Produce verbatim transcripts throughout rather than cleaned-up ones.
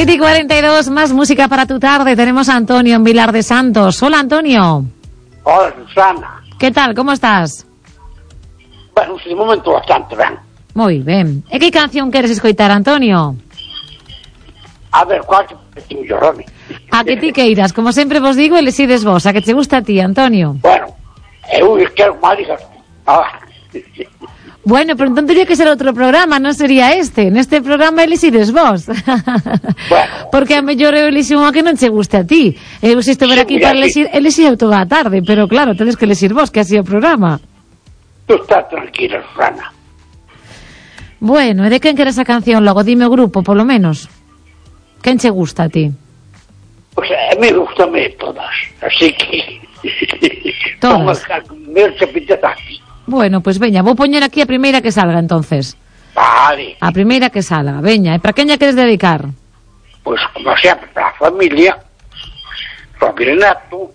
siete y cuarenta y dos, más música para tu tarde. Tenemos a Antonio en Vilar de Santos. Hola, Antonio. Hola, Susana. ¿Qué tal? ¿Cómo estás? Bueno, de momento bastante ben. Moi ben. E que canción queres escoitar, Antonio? A ver, cuál te parece mellor, home? A que ti queiras, como sempre vos digo, elesides vos, a que te gusta a ti, Antonio. Bueno, eu quero mal digas tú. Ah. Bueno, pero entón teria que ser outro programa, non sería este. Neste programa elesides vos. Bueno. Porque a mellor eu elixo unha que non che guste a ti. Eu se estou Sí, aquí mira, para elexir, elexir toda a tarde, pero claro, tedes que elexir vos, que así é o programa. Tú estás tranquila, Susana. Bueno, e de quen queres a canción logo? Dime o grupo, polo menos. Quen che gusta a ti? Pues a mí gustame todas, así que... Todas. Meu se pitata aquí. Bueno, pois pues veña, vou poñer aquí a primeira que salga, entonces. Vale. A primeira que salga, veña. E para quen lla queres dedicar? Pues como sempre, para a familia, para o Neto,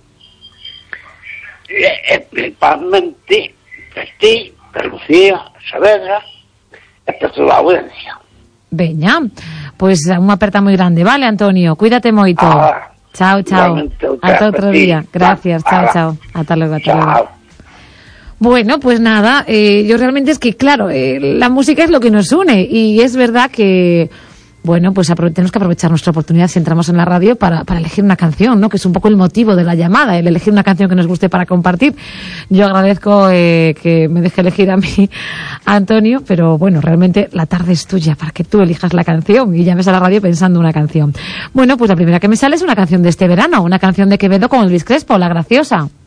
e, e principalmente para ti, para Lucía, Saavedra, e para toda a audiencia. Veña, pois pues unha aperta moi grande, vale, Antonio? Cuídate moito. Ah, chao, chao. Ata outro día. Gracias, chao, ah, chao. Ata logo, ata chao. logo. Bueno, pues nada, eh, yo realmente es que, claro, eh, la música es lo que nos une y es verdad que, bueno, pues aprove- tenemos que aprovechar nuestra oportunidad si entramos en la radio para, para elegir una canción, ¿no? Que es un poco el motivo de la llamada, el elegir una canción que nos guste para compartir. Yo agradezco eh, que me deje elegir a mí, a Antonio, pero bueno, realmente la tarde es tuya para que tú elijas la canción y llames a la radio pensando una canción. Bueno, pues la primera que me sale es una canción de este verano, una canción de Quevedo con Elvis Crespo, La Graciosa.